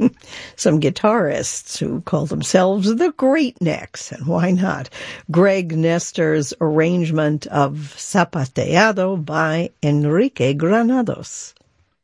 Some guitarists who call themselves the Great Necks, and why not? Greg Nestor's arrangement of Zapateado by Enrique Granados.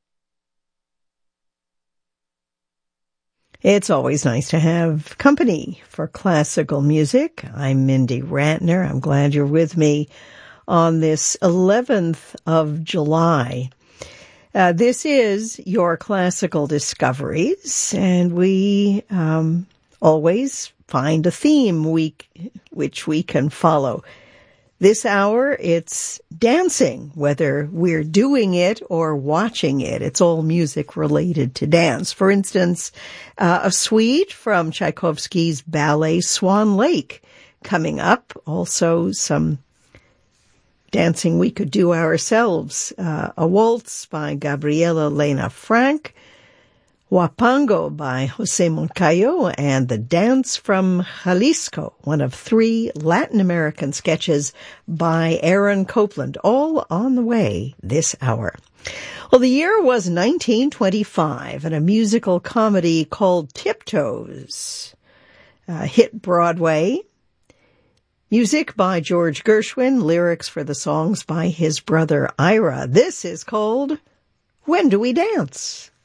It's always nice to have company for classical music. I'm Mindy Ratner. I'm glad you're with me on this 11th of July. This is your Classical Discoveries, and we always find a theme which we can follow. This hour, it's dancing, whether we're doing it or watching it. It's all music related to dance. For instance, a suite from Tchaikovsky's ballet Swan Lake coming up. Also, some dancing we could do ourselves. A waltz by Gabriela Lena Frank, Huapango by Jose Moncayo, and the dance from Jalisco, one of 3 Latin American sketches by Aaron Copland, all on the way this hour. Well, the year was 1925, and a musical comedy called Tiptoes hit Broadway. Music by George Gershwin, lyrics for the songs by his brother Ira. This is called When Do We Dance?